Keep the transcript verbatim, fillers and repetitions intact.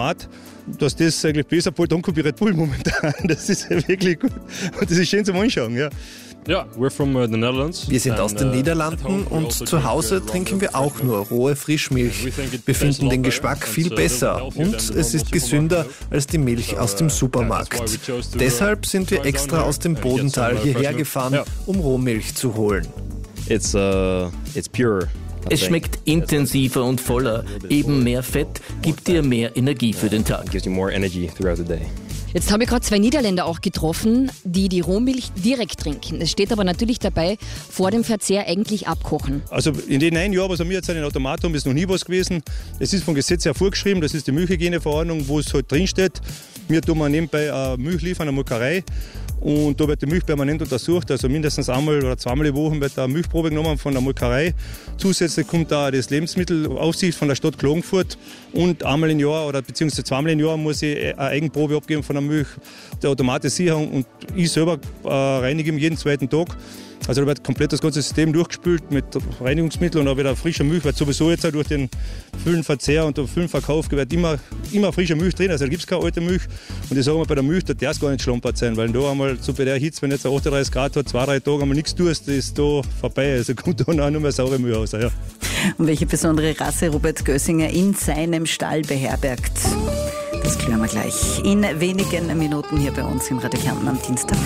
Automat, dass das eigentlich besser fällt, danke wie Red Bull momentan. Das ist ja wirklich gut und das ist schön zum Anschauen. Ja. Yeah, we're from uh, the Netherlands. Wir sind aus den And, uh, Niederlanden und zu Hause trinken wir auch nur rohe Frischmilch. Wir finden den Geschmack viel besser und es ist gesünder als die Milch aus dem Supermarkt. Deshalb sind wir extra aus dem Bodental hierher gefahren, um Rohmilch zu holen. It's, uh, it's pure. Es schmeckt intensiver und voller. Eben mehr Fett gibt dir mehr Energie für den Tag. Gives you more energy throughout the day. Jetzt habe ich gerade zwei Niederländer auch getroffen, die die Rohmilch direkt trinken. Es steht aber natürlich dabei, vor dem Verzehr eigentlich abkochen. Also in den neun Jahren, was wir jetzt einen Automat haben, ist noch nie was gewesen. Es ist vom Gesetz her vorgeschrieben, das ist die Milchhygieneverordnung, wo es halt drinsteht. Wir tun nebenbei äh, Milch liefern, eine Molkerei. Und da wird die Milch permanent untersucht, also mindestens einmal oder zweimal die Woche wird eine Milchprobe genommen von der Molkerei. Zusätzlich kommt da das Lebensmittelaufsicht von der Stadt Klagenfurt und einmal im Jahr oder beziehungsweise zweimal im Jahr muss ich eine Eigenprobe abgeben von der Milch, der Automatisierung und ich selber äh, reinige ihn jeden zweiten Tag. Also da wird komplett das ganze System durchgespült mit Reinigungsmitteln und auch wieder frischer Milch, weil sowieso jetzt auch durch den vielen Verzehr und den vielen Verkauf wird immer, immer frische Milch drin, also da gibt es keine alte Milch. Und ich sage mal, bei der Milch, da darf es gar nicht schlampert sein, weil da einmal so bei der Hitze, wenn jetzt achtunddreißig Grad hat, zwei, drei Tage einmal nichts tust, ist da vorbei, also kommt dann auch nur mehr saure Milch raus. Ja. Und welche besondere Rasse Robert Gössinger in seinem Stall beherbergt, das klären wir gleich in wenigen Minuten hier bei uns in Radio Kärnten am Dienstag.